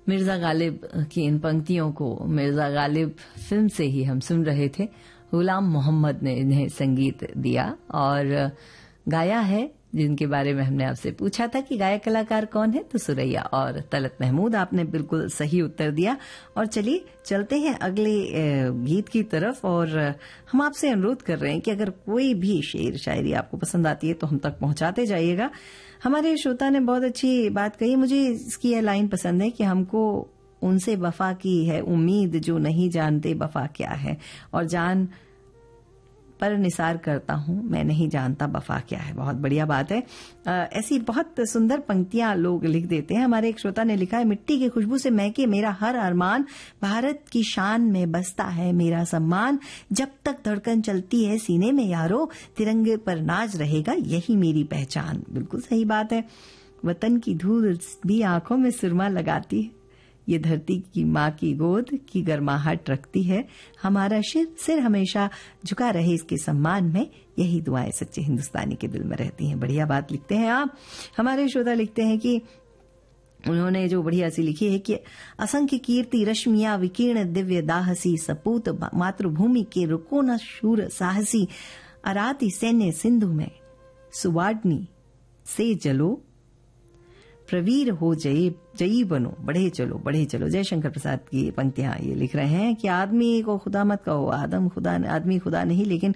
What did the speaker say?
मिर्जा गालिब की इन पंक्तियों को मिर्जा गालिब फिल्म से ही हम सुन रहे थे। गुलाम मोहम्मद ने इन्हें संगीत दिया और गाया है, जिनके बारे में हमने आपसे पूछा था कि गायक कलाकार कौन है, तो सुरैया और तलत महमूद। आपने बिल्कुल सही उत्तर दिया। और चलिए चलते हैं अगले गीत की तरफ। और हम आपसे अनुरोध कर रहे हैं कि अगर कोई भी शेर शायरी आपको पसंद आती है तो हम तक पहुंचाते जाइएगा। हमारे श्रोता ने बहुत अच्छी बात कही, मुझे इसकी यह लाइन पसंद है कि हमको उनसे वफा की है उम्मीद जो नहीं जानते वफा क्या है, और जान पर निसार करता हूं मैं नहीं जानता वफा क्या है। बहुत बढ़िया बात है। ऐसी बहुत सुंदर पंक्तियां लोग लिख देते हैं। हमारे एक श्रोता ने लिखा है, मिट्टी की खुशबू से महके मेरा हर अरमान, भारत की शान में बसता है मेरा सम्मान, जब तक धड़कन चलती है सीने में यारो, तिरंगे पर नाज रहेगा यही मेरी पहचान। बिल्कुल सही बात है। वतन की धूल भी आंखों में सुरमा लगाती है, ये धरती की माँ की गोद की गर्माहट रखती है, हमारा सिर हमेशा झुका रहे इसके सम्मान में, यही दुआएं सच्चे हिंदुस्तानी के दिल में रहती हैं। बढ़िया बात लिखते हैं आप। हमारे श्रोता लिखते हैं कि उन्होंने जो बढ़िया सी लिखी है कि असंख्य कीर्ति रश्मियां विकीर्ण दिव्य दाहसी, सपूत मातृभूमि के रुको न शूर साहसी, अराती सैन्य सिंधु में सुवाडनी से जलो, प्रवीर हो जयी बनो बढ़े चलो। जयशंकर प्रसाद की पंक्तियां ये लिख रहे हैं कि आदमी को खुदा मत कहो, आदमी खुदा नहीं, लेकिन